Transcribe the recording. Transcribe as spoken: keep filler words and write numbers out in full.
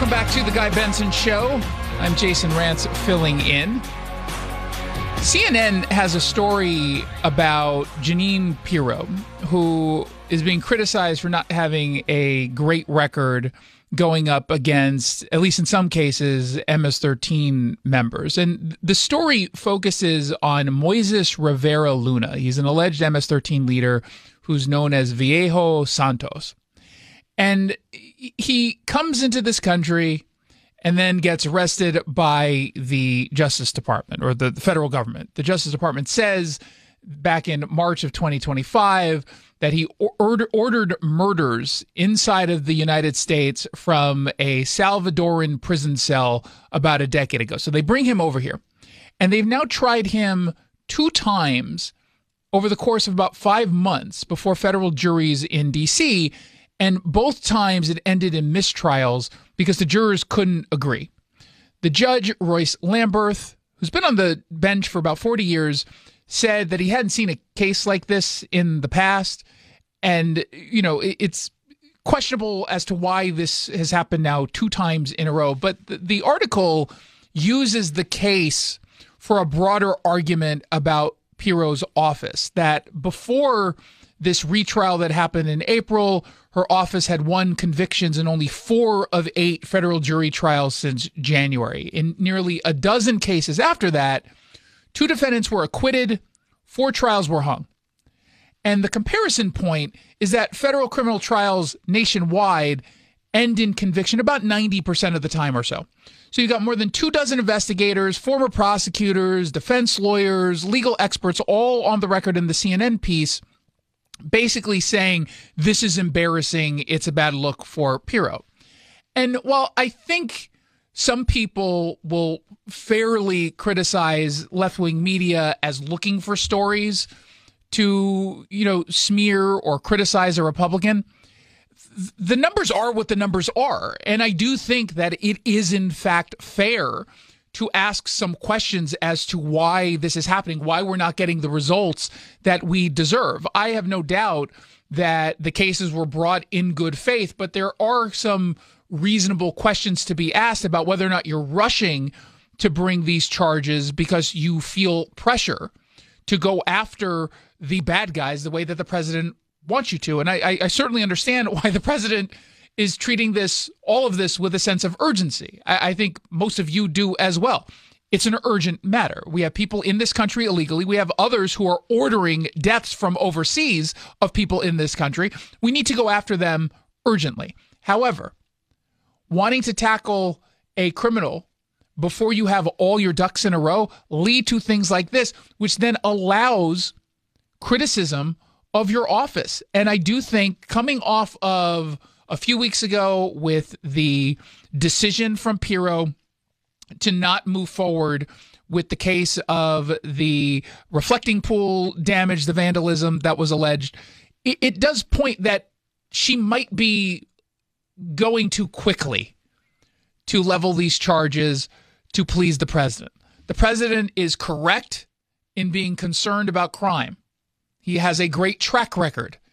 Welcome back to the Guy Benson Show. I'm Jason Rantz filling in. C N N has a story about Jeanine Pirro, who is being criticized for not having a great record going up against, at least in some cases, M S thirteen members. And the story focuses on Moises Rivera Luna. He's an alleged M S thirteen leader who's known as Viejo Santos. And he comes into this country and then gets arrested by the Justice Department or the federal government. The Justice Department says back in March of twenty twenty-five that he ordered, ordered murders inside of the United States from a Salvadoran prison cell about a decade ago. So they bring him over here, and they've now tried him two times over the course of about five months before federal juries in D C, and both times it ended in mistrials because the jurors couldn't agree. The judge, Royce Lamberth, who's been on the bench for about forty years, said that he hadn't seen a case like this in the past. And, you know, it's questionable as to why this has happened now two times in a row. But the, the article uses the case for a broader argument about Pirro's office, that before this retrial that happened in April, her office had won convictions in only four of eight federal jury trials since January. In nearly a dozen cases after that, two defendants were acquitted, four trials were hung. And the comparison point is that federal criminal trials nationwide end in conviction about ninety percent of the time or so. So you've got more than two dozen investigators, former prosecutors, defense lawyers, legal experts, all on the record in the C N N piece, basically saying this is embarrassing, it's a bad look for Pirro. And while I think some people will fairly criticize left-wing media as looking for stories to, you know, smear or criticize a Republican, the numbers are what the numbers are. And I do think that it is, in fact, fair to ask some questions as to why this is happening, why we're not getting the results that we deserve. I have no doubt that the cases were brought in good faith, but there are some reasonable questions to be asked about whether or not you're rushing to bring these charges because you feel pressure to go after the bad guys the way that the president wants you to. And I, I certainly understand why the president is treating this, all of this, with a sense of urgency. I, I think most of you do as well. It's an urgent matter. We have people in this country illegally. We have others who are ordering deaths from overseas of people in this country. We need to go after them urgently. However, wanting to tackle a criminal before you have all your ducks in a row lead to things like this, which then allows criticism of your office. And I do think coming off of a few weeks ago with the decision from Pirro to not move forward with the case of the reflecting pool damage, the vandalism that was alleged, it, it does point that she might be going too quickly to level these charges to please the president. The president is correct in being concerned about crime. He has a great track record